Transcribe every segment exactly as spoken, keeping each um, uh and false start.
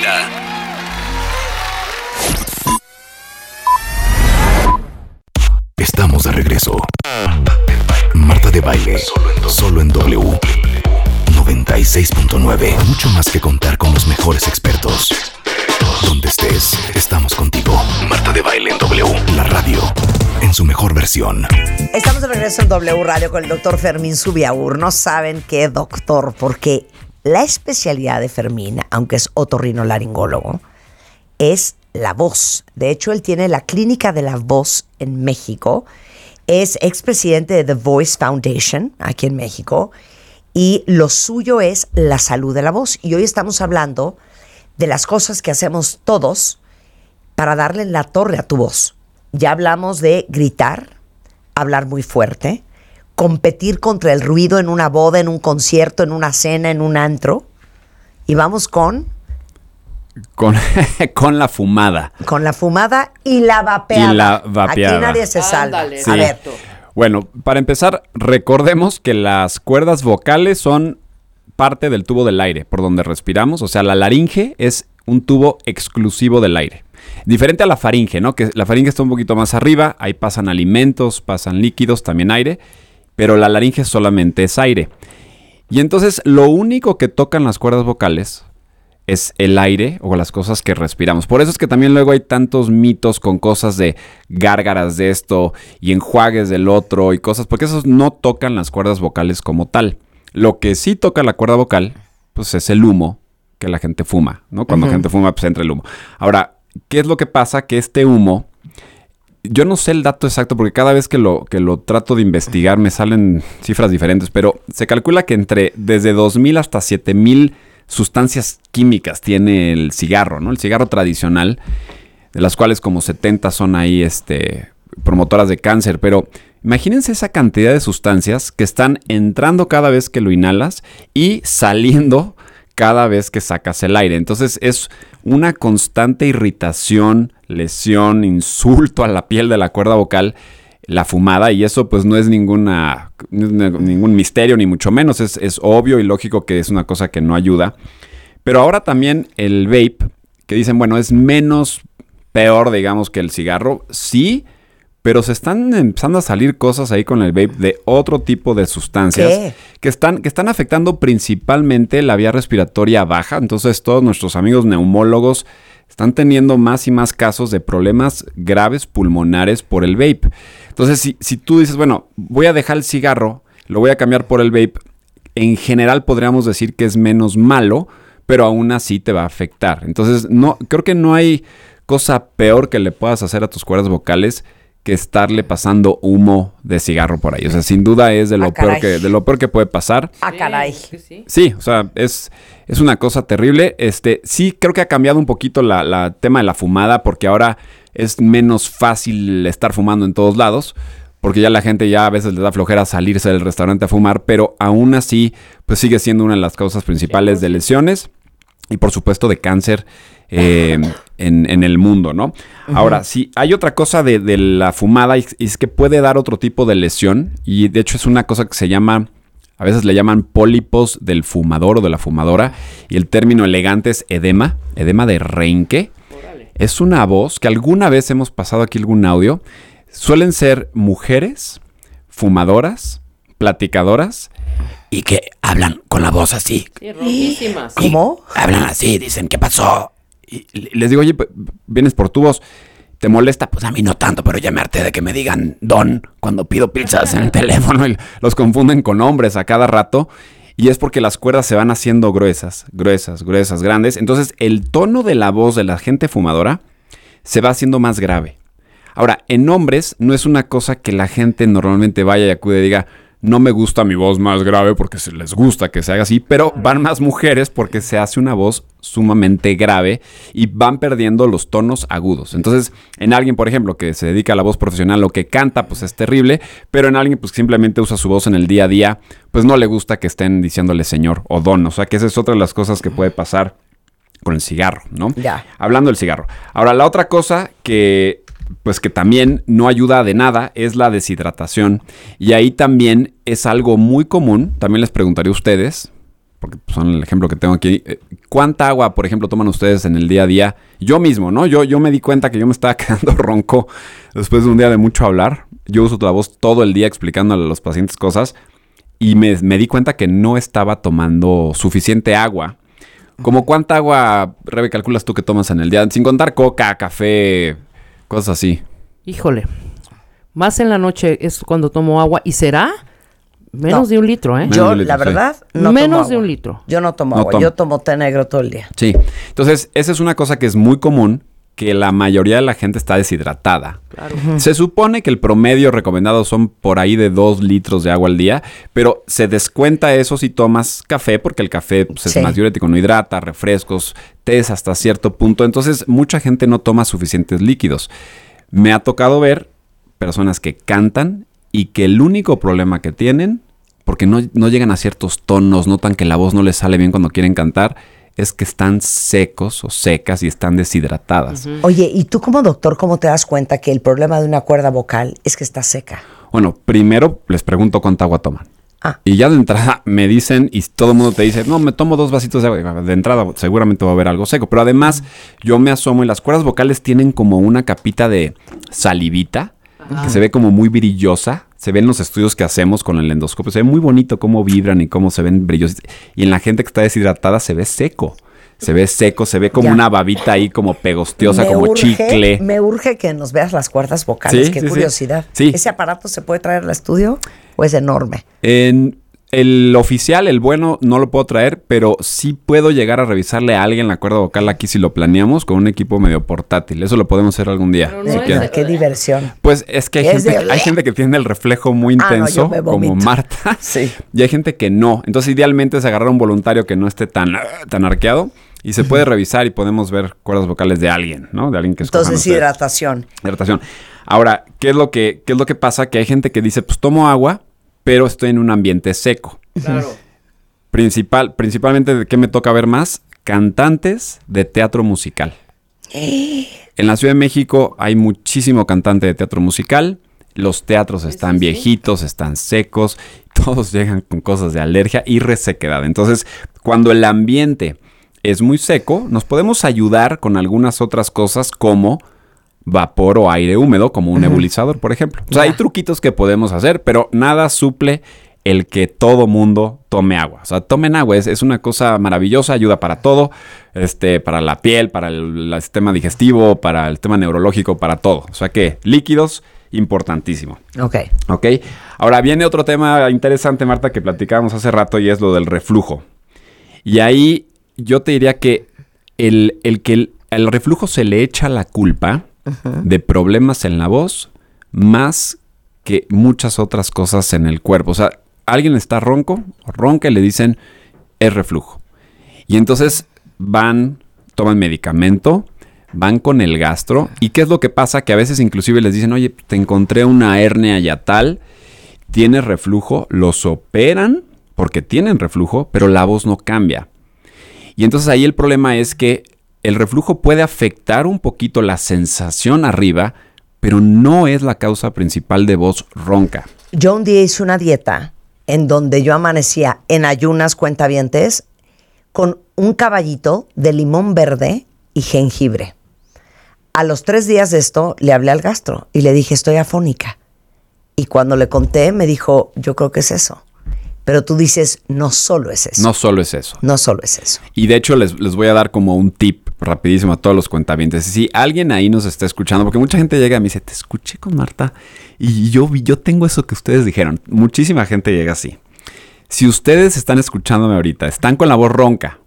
vida. Estamos de regreso. Marta de Baile, solo en W noventa y seis punto nueve. Mucho más que contar con los mejores expertos. Donde estés, estamos contigo. Marta de Baile en W, la radio en su mejor versión. Estamos de regreso en W Radio con el doctor Fermín Zubiaur. No saben qué doctor, porque la especialidad de Fermín, aunque es otorrinolaringólogo, es la voz. De hecho, él tiene la clínica de la voz en México. Es expresidente de The Voice Foundation aquí en México. Y lo suyo es la salud de la voz. Y hoy estamos hablando de las cosas que hacemos todos para darle en la torre a tu voz. Ya hablamos de gritar, hablar muy fuerte, competir contra el ruido en una boda, en un concierto, en una cena, en un antro. Y vamos con... Con, con la fumada. Con la fumada y la vapeada. Y la vapeada. Aquí nadie se salva. Ándale, sí. A ver. Bueno, para empezar, recordemos que las cuerdas vocales son parte del tubo del aire por donde respiramos. O sea, la laringe es un tubo exclusivo del aire. Diferente a la faringe, ¿no? Que la faringe está un poquito más arriba. Ahí pasan alimentos, pasan líquidos, también aire. Pero la laringe solamente es aire. Y entonces, lo único que tocan las cuerdas vocales es el aire o las cosas que respiramos. Por eso es que también luego hay tantos mitos con cosas de gárgaras de esto y enjuagues del otro y cosas, porque esos no tocan las cuerdas vocales como tal. Lo que sí toca la cuerda vocal, pues es el humo que la gente fuma, ¿no? Cuando uh-huh. la gente fuma, pues entra el humo. Ahora, ¿qué es lo que pasa? Que este humo, yo no sé el dato exacto porque cada vez que lo, que lo trato de investigar me salen cifras diferentes, pero se calcula que entre desde dos mil hasta siete mil sustancias químicas tiene el cigarro, ¿no? El cigarro tradicional, de las cuales como setenta son ahí este, promotoras de cáncer. Pero imagínense esa cantidad de sustancias que están entrando cada vez que lo inhalas y saliendo cada vez que sacas el aire. Entonces es una constante irritación, lesión, insulto a la piel de la cuerda vocal, la fumada, y eso pues no es ninguna ningún misterio, ni mucho menos. Es, es obvio y lógico que es una cosa que no ayuda. Pero ahora también el vape, que dicen, bueno, es menos peor, digamos, que el cigarro. Sí, pero se están empezando a salir cosas ahí con el vape de otro tipo de sustancias. ¿Qué? que están que están afectando principalmente la vía respiratoria baja. Entonces todos nuestros amigos neumólogos están teniendo más y más casos de problemas graves pulmonares por el vape. Entonces, si, si tú dices, bueno, voy a dejar el cigarro, lo voy a cambiar por el vape, en general podríamos decir que es menos malo, pero aún así te va a afectar. Entonces, no, creo que no hay cosa peor que le puedas hacer a tus cuerdas vocales que estarle pasando humo de cigarro por ahí. O sea, sin duda es de lo, ah, peor, que, de lo peor que puede pasar. Ah, caray. Sí, sí. Sí, o sea, es, es una cosa terrible. Este, sí, creo que ha cambiado un poquito la, la tema de la fumada, porque ahora es menos fácil estar fumando en todos lados, porque ya la gente ya a veces le da flojera salirse del restaurante a fumar, pero aún así, pues sigue siendo una de las causas principales de lesiones y por supuesto de cáncer eh, en, en el mundo, ¿no? Uh-huh. Ahora, sí, hay otra cosa de, de la fumada, y es que puede dar otro tipo de lesión, y de hecho es una cosa que se llama, a veces le llaman pólipos del fumador o de la fumadora, y el término elegante es edema, edema de Reinke. Órale. Es una voz que alguna vez hemos pasado aquí algún audio. Suelen ser mujeres fumadoras, platicadoras, y que hablan con la voz así. Sí, rojísimas. ¿Cómo? Hablan así, dicen, ¿qué pasó? Y les digo, oye, vienes por tu voz, ¿te molesta? Pues a mí no tanto, pero ya me harté de que me digan don cuando pido pizzas en el teléfono, y los confunden con hombres a cada rato. Y es porque las cuerdas se van haciendo gruesas, gruesas, gruesas, grandes. Entonces el tono de la voz de la gente fumadora se va haciendo más grave. Ahora, en hombres no es una cosa que la gente normalmente vaya y acude y diga, no me gusta mi voz más grave, porque se les gusta que se haga así, pero van más mujeres porque se hace una voz sumamente grave y van perdiendo los tonos agudos. Entonces, en alguien, por ejemplo, que se dedica a la voz profesional, lo que canta, pues es terrible, pero en alguien pues simplemente usa su voz en el día a día, pues no le gusta que estén diciéndole señor o don. O sea, que esa es otra de las cosas que puede pasar con el cigarro, ¿no? Ya. Hablando del cigarro. Ahora, la otra cosa que pues que también no ayuda de nada es la deshidratación, y ahí también es algo muy común. También les preguntaré a ustedes, porque son el ejemplo que tengo aquí. ¿Cuánta agua, por ejemplo, toman ustedes en el día a día? Yo mismo, ¿no? Yo, yo me di cuenta que yo me estaba quedando ronco después de un día de mucho hablar. Yo uso la voz todo el día explicándole a los pacientes cosas y me, me di cuenta que no estaba tomando suficiente agua. ¿Cómo cuánta agua, Rebe, calculas tú que tomas en el día? Sin contar coca, café, cosas así. Híjole. Más en la noche es cuando tomo agua. ¿Y será? Menos No. de un litro, ¿eh? Yo, Menos de un litro, la verdad, sí. no Menos tomo de un agua. litro. Yo no tomo No agua. tomo. Yo tomo té negro todo el día. Sí. Entonces, esa es una cosa que es muy común, que la mayoría de la gente está deshidratada. Claro. Se supone que el promedio recomendado son por ahí de dos litros de agua al día, pero se descuenta eso si tomas café, porque el café pues, es Sí. más diurético, no hidrata, refrescos, tés hasta cierto punto. Entonces, mucha gente no toma suficientes líquidos. Me ha tocado ver personas que cantan y que el único problema que tienen, porque no, no llegan a ciertos tonos, notan que la voz no les sale bien cuando quieren cantar, es que están secos o secas y están deshidratadas. Oye, ¿y tú como doctor cómo te das cuenta que el problema de una cuerda vocal es que está seca? Bueno, primero les pregunto cuánta agua toman. Ah. Y ya de entrada me dicen, y todo el mundo te dice, no, me tomo dos vasitos de agua. De entrada seguramente va a haber algo seco. Pero además yo me asomo y las cuerdas vocales tienen como una capita de salivita que se ve como muy brillosa. Se ven los estudios que hacemos con el endoscopio. Se ve muy bonito cómo vibran y cómo se ven brillosos. Y en la gente que está deshidratada se ve seco. Se ve seco, se ve como Ya. una babita ahí como pegostiosa, Me como urge- chicle. Me urge que nos veas las cuerdas vocales. Sí, Qué sí, sí. curiosidad. Sí. ¿Ese aparato se puede traer al estudio o es enorme? En el oficial, el bueno, no lo puedo traer, pero sí puedo llegar a revisarle a alguien la cuerda vocal aquí si lo planeamos con un equipo medio portátil. Eso lo podemos hacer algún día. Pero si no es quieren. de- Qué diversión. Pues es que hay Es gente, de- hay gente que tiene el reflejo muy Ah, no, intenso, yo me como vomito. Marta, Sí. y hay gente que no. Entonces, idealmente es agarrar un voluntario que no esté tan, tan arqueado y se puede revisar y podemos ver cuerdas vocales de alguien, ¿no? De alguien que escojan Entonces, ustedes. hidratación. Hidratación. Ahora, ¿qué es lo que, qué es lo que pasa? Que hay gente que dice, pues tomo agua, pero estoy en un ambiente seco. Claro. Principal, principalmente, ¿de qué me toca ver más? Cantantes de teatro musical. En la Ciudad de México hay muchísimo cantante de teatro musical. Los teatros están viejitos, están secos. Todos llegan con cosas de alergia y resequedad. Entonces, cuando el ambiente es muy seco, nos podemos ayudar con algunas otras cosas como vapor o aire húmedo, como un nebulizador, por ejemplo. O sea, hay Ya. truquitos que podemos hacer, pero nada suple el que todo mundo tome agua. O sea, tomen agua, es, es una cosa maravillosa, ayuda para todo, este, para la piel, para el, el sistema digestivo, para el sistema neurológico, para todo. O sea que líquidos, importantísimo. Ok. ¿Ok? Ahora viene otro tema interesante, Marta, que platicábamos hace rato y es lo del reflujo. Y ahí yo te diría que el, el que el, el reflujo se le echa la culpa de problemas en la voz más que muchas otras cosas en el cuerpo. O sea, alguien está ronco o ronca y le dicen es reflujo. Y entonces van, toman medicamento, van con el gastro. ¿Y qué es lo que pasa? Que a veces inclusive les dicen, oye, te encontré una hernia yatal, tienes reflujo, los operan porque tienen reflujo, pero la voz no cambia. Y entonces ahí el problema es que el reflujo puede afectar un poquito la sensación arriba, pero no es la causa principal de voz ronca. Yo un día hice una dieta en donde yo amanecía en ayunas cuentavientes con un caballito de limón verde y jengibre. A los tres días de esto le hablé al gastro y le dije, estoy afónica. Y cuando le conté me dijo, yo creo que es eso. Pero tú dices, no solo es eso. No solo es eso. No solo es eso. Y de hecho les, les voy a dar como un tip rapidísimo a todos los cuentavientes. Si alguien ahí nos está escuchando, porque mucha gente llega y me dice, te escuché con Marta y yo, yo tengo eso que ustedes dijeron. Muchísima gente llega así. Si ustedes están escuchándome ahorita, están con la voz ronca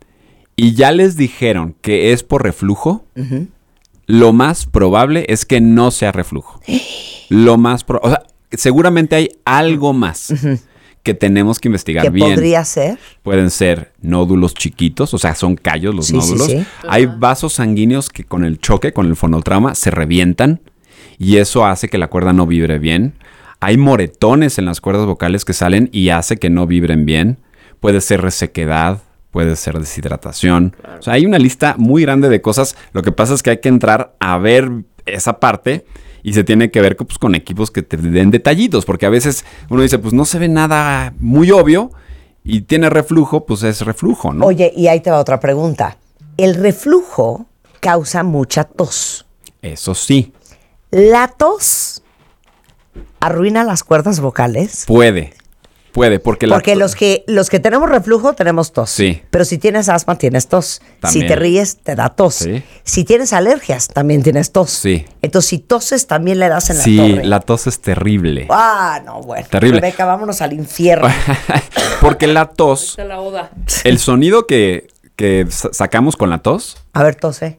y ya les dijeron que es por reflujo, uh-huh. Lo más probable es que no sea reflujo. Lo más probable, o sea, seguramente hay algo más. Uh-huh. Que tenemos que investigar ¿Qué bien. podría ser? Pueden ser nódulos chiquitos, o sea, son callos los sí, nódulos. Sí, sí. Hay vasos sanguíneos que con el choque, con el fonotrauma, se revientan y eso hace que la cuerda no vibre bien. Hay moretones en las cuerdas vocales que salen y hace que no vibren bien. Puede ser resequedad, puede ser deshidratación. Claro. O sea, hay una lista muy grande de cosas. Lo que pasa es que hay que entrar a ver esa parte. Y se tiene que ver pues, con equipos que te den detallitos, porque a veces uno dice, pues no se ve nada muy obvio, y tiene reflujo, pues es reflujo, ¿no? Oye, y ahí te va otra pregunta. El reflujo causa mucha tos. Eso sí, ¿La tos arruina las cuerdas vocales? puede, puede, porque la... Porque los que, los que tenemos reflujo tenemos tos. Sí. Pero si tienes asma, tienes tos. También. Si te ríes, te da tos. Sí. Si tienes alergias, también tienes tos. Sí. Entonces, si toses, también le das en la Sí, torre. la tos es terrible. Ah, no, bueno. Terrible. Rebeca, vámonos al infierno. Porque la tos, Está la oda. el sonido que, que sa- sacamos con la tos, A ver, tose.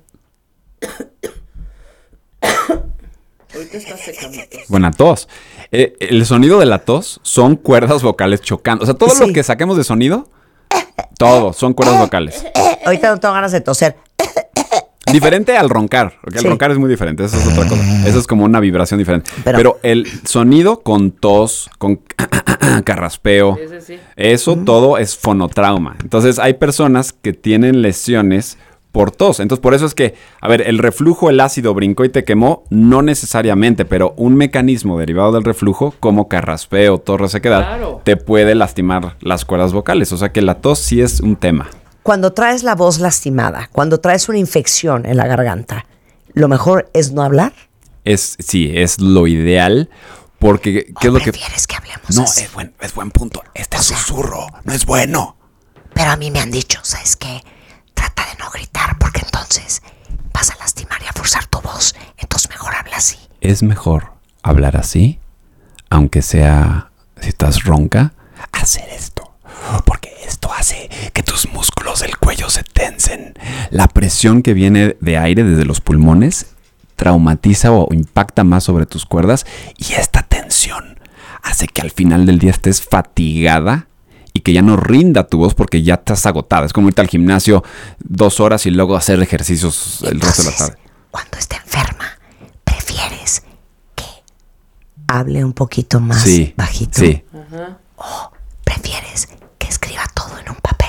Ahorita está seca mi tos. buena tos, eh, el sonido de la tos son cuerdas vocales chocando. O sea, todo Sí. lo que saquemos de sonido, todo son cuerdas vocales. Ahorita no tengo ganas de toser. Diferente al roncar, porque el Sí. roncar es muy diferente, eso es otra cosa. Eso es como una vibración diferente. Pero- Pero, el sonido con tos, con carraspeo, Ese sí. eso todo es fonotrauma. Entonces hay personas que tienen lesiones por tos. Entonces por eso es que, a ver, el reflujo, el ácido brincó y te quemó, no necesariamente, pero un mecanismo derivado del reflujo, como carraspeo, tos, resequedad, Claro. te puede lastimar las cuerdas vocales. O sea que la tos sí es un tema. Cuando traes la voz lastimada, cuando traes una infección en la garganta, lo mejor es no hablar. Es, sí, es lo ideal, porque ¿qué es ¿O lo que...? prefieres que hablemos No, así? es buen, es buen punto. Este susurro no es bueno. Pero a mí me han dicho, ¿sabes qué? Trata de no gritar porque entonces vas a lastimar y a forzar tu voz. Entonces mejor habla así. Es mejor hablar así, aunque sea, si estás ronca, hacer esto. Porque esto hace que tus músculos del cuello se tensen. La presión que viene de aire desde los pulmones traumatiza o impacta más sobre tus cuerdas. Y esta tensión hace que al final del día estés fatigada y que ya no rinda tu voz porque ya estás agotada. Es como irte al gimnasio dos horas y luego hacer ejercicios el resto de la tarde. Cuando esté enferma, prefieres que hable un poquito más Sí, bajito. sí. Prefieres que escriba todo en un papel.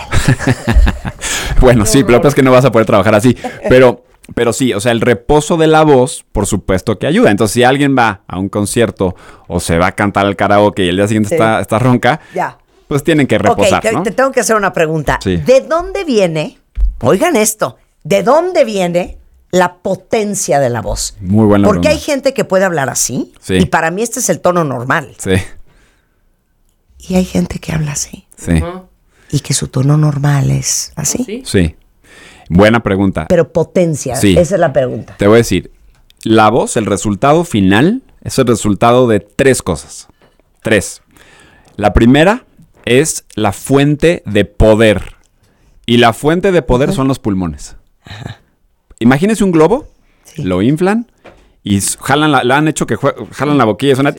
Bueno, sí, pero lo peor es que no vas a poder trabajar así. Pero, pero sí, o sea, el reposo de la voz, por supuesto que ayuda. Entonces, si alguien va a un concierto o se va a cantar al karaoke y el día siguiente Sí. está, está ronca, Ya. pues tienen que reposar, ok, te, ¿no? te tengo que hacer una pregunta. Sí. ¿De dónde viene, oigan esto, de dónde viene la potencia de la voz? Muy buena Porque pregunta. hay gente que puede hablar así Sí. y para mí este es el tono normal. Sí, Y hay gente que habla así sí, Ajá. y que su tono normal es así. ¿Sí? sí. Buena pregunta. Pero potencia, Sí. esa es la pregunta. Te voy a decir, la voz, el resultado final, es el resultado de tres cosas. Tres. La primera es la fuente de poder. Y la fuente de poder son los pulmones. Imagínense un globo, Sí. lo inflan y s- jalan la, la han hecho que jue- jalan la boquilla y suena...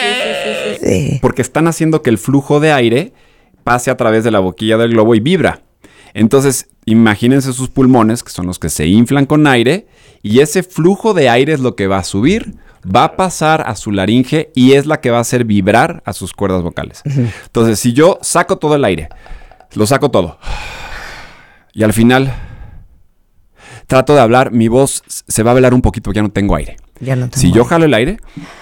Sí. Porque están haciendo que el flujo de aire pase a través de la boquilla del globo y vibra. Entonces, imagínense sus pulmones, que son los que se inflan con aire, y ese flujo de aire es lo que va a subir, va a pasar a su laringe y es la que va a hacer vibrar a sus cuerdas vocales. Entonces, si yo saco todo el aire, lo saco todo, y al final trato de hablar, mi voz se va a velar un poquito porque ya no tengo aire. Ya no tengo Si yo aire. jalo el aire,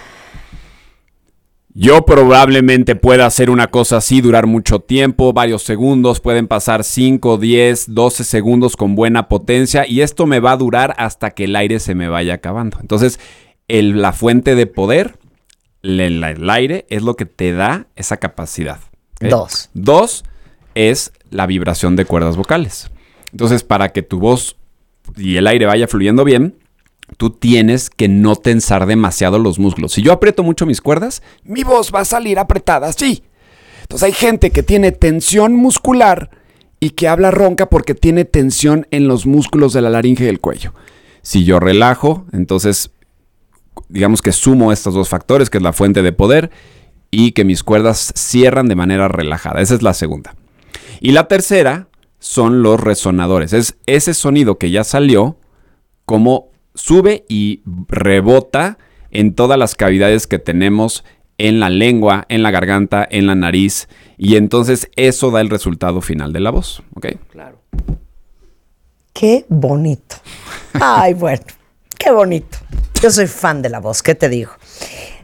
yo probablemente pueda hacer una cosa así, durar mucho tiempo, varios segundos, pueden pasar cinco, diez, doce segundos con buena potencia y esto me va a durar hasta que el aire se me vaya acabando. Entonces, el- la fuente de poder, el, el- el aire, es lo que te da esa capacidad. ¿ok? Dos. Dos es la vibración de cuerdas vocales. Entonces, para que tu voz y el aire vaya fluyendo bien, tú tienes que no tensar demasiado los músculos. Si yo aprieto mucho mis cuerdas, mi voz va a salir apretada así. Entonces hay gente que tiene tensión muscular y que habla ronca porque tiene tensión en los músculos de la laringe y del cuello. Si yo relajo, entonces digamos que sumo estos dos factores, que es la fuente de poder y que mis cuerdas cierran de manera relajada. Esa es la segunda. Y la tercera son los resonadores. Es ese sonido que ya salió, como sube y rebota en todas las cavidades que tenemos en la lengua, en la garganta, en la nariz. Y entonces eso da el resultado final de la voz. ¿Ok? Claro. Qué bonito. Ay, bueno, qué bonito. Yo soy fan de la voz, ¿qué te digo?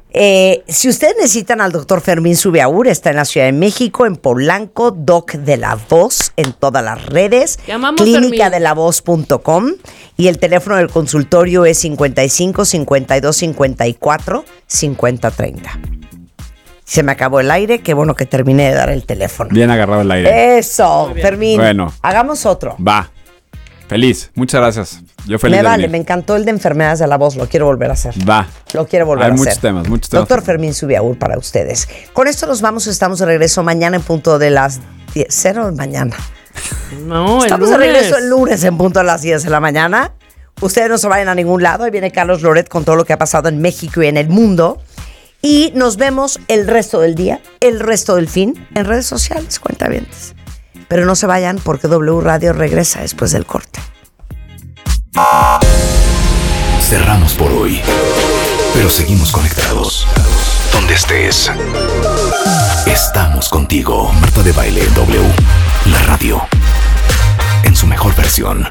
Eh, si ustedes necesitan al doctor Fermín Subiaur, está en la Ciudad de México, en Polanco, Doc de la Voz, en todas las redes, clínica de la voz punto com, y el teléfono del consultorio es cincuenta y cinco, cincuenta y dos, cincuenta y cuatro, cincuenta, treinta. Se me acabó el aire, qué bueno que terminé de dar el teléfono. Bien agarrado el aire. Eso, Fermín. Bueno. Hagamos otro. Va. Feliz. Muchas gracias. Yo feliz Me de vale, venir. me encantó el de enfermedades de la voz, lo quiero volver a hacer. Va. Lo quiero volver Hay a hacer. muchos temas, muchos temas. Doctor Fermín Subiaur para ustedes. Con esto nos vamos, estamos de regreso mañana en punto de las diez, cero de mañana. No, Estamos el de lunes. regreso el lunes en punto a las diez de la mañana. Ustedes no se vayan a ningún lado. Ahí viene Carlos Loret con todo lo que ha pasado en México y en el mundo. Y nos vemos el resto del día, el resto del fin, en redes sociales, cuentavientes. Pero no se vayan porque W Radio regresa después del corte. Cerramos por hoy, pero seguimos conectados. Donde estés, estamos contigo. Marta de Baile W, la radio, en su mejor versión.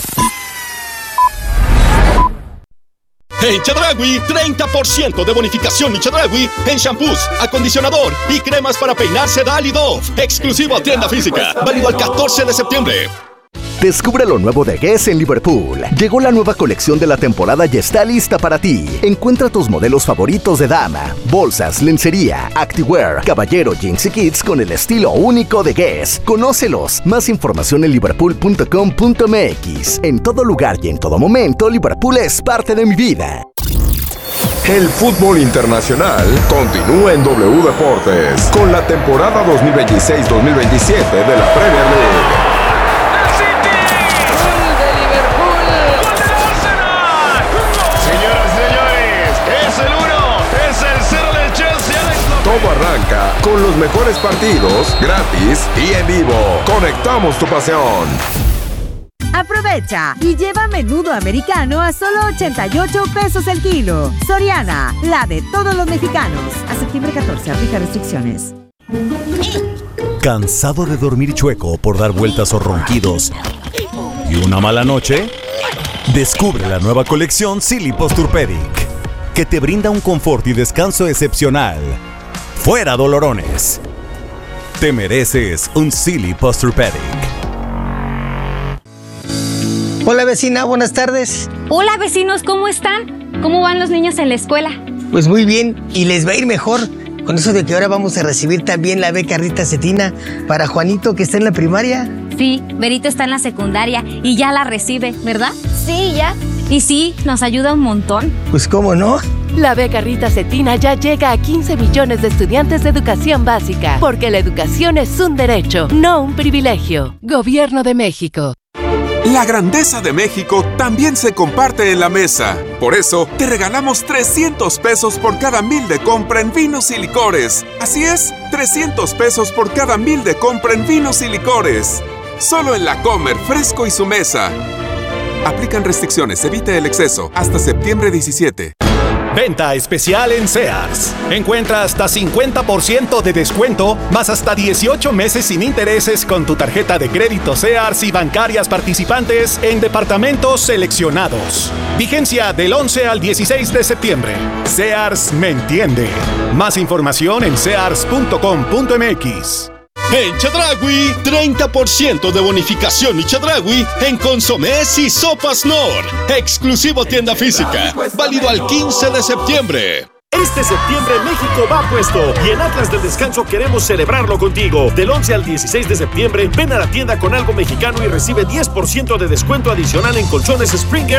En Chedraui, treinta por ciento de bonificación en Chedraui en shampoos, acondicionador y cremas para peinarse Dal y Dove. Exclusivo a tienda física, válido al catorce de septiembre. Descubre lo nuevo de Guess en Liverpool. Llegó la nueva colección de la temporada y está lista para ti. Encuentra tus modelos favoritos de dama, bolsas, lencería, activewear, caballero, jeans y kids con el estilo único de Guess. Conócelos. Más información en liverpool punto com punto m x. En todo lugar y en todo momento, Liverpool es parte de mi vida. El fútbol internacional continúa en W Deportes con la temporada dos mil veintiséis dos mil veintisiete de la Premier League. Todo arranca con los mejores partidos, gratis y en vivo. Conectamos tu pasión. Aprovecha y lleva menudo americano a solo ochenta y ocho pesos el kilo. Soriana, la de todos los mexicanos. A septiembre catorce, aplica restricciones. ¿Cansado de dormir chueco por dar vueltas o ronquidos y una mala noche? Descubre la nueva colección Silly Posturepedic, que te brinda un confort y descanso excepcional. ¡Fuera dolorones! Te mereces un Silly Posturepedic. Hola vecina, buenas tardes. Hola vecinos, ¿cómo están? ¿Cómo van los niños en la escuela? Pues muy bien, y les va a ir mejor con eso de que ahora vamos a recibir también la beca Rita Cetina para Juanito, que está en la primaria. Sí, Berito está en la secundaria y ya la recibe, ¿verdad? Sí, ya. Y sí, nos ayuda un montón. Pues cómo no. La beca Rita Cetina ya llega a quince millones de estudiantes de educación básica, porque la educación es un derecho, no un privilegio. Gobierno de México. La grandeza de México también se comparte en la mesa. Por eso, te regalamos trescientos pesos por cada mil de compra en vinos y licores. Así es, trescientos pesos por cada mil de compra en vinos y licores. Solo en La Comer, Fresco y Su Mesa. Aplican restricciones, evite el exceso. Hasta septiembre diecisiete. Venta especial en Sears. Encuentra hasta cincuenta por ciento de descuento, más hasta dieciocho meses sin intereses con tu tarjeta de crédito Sears y bancarias participantes en departamentos seleccionados. Vigencia del once al dieciséis de septiembre. Sears me entiende. Más información en sears punto com punto m x. En Chedraui, treinta por ciento de bonificación y Chedraui en consomés y sopas Nor. Exclusivo tienda física. Válido al quince de septiembre. Este septiembre México va puesto y en Atlas del Descanso queremos celebrarlo contigo. Del once al dieciséis de septiembre, ven a la tienda con algo mexicano y recibe diez por ciento de descuento adicional en colchones Springer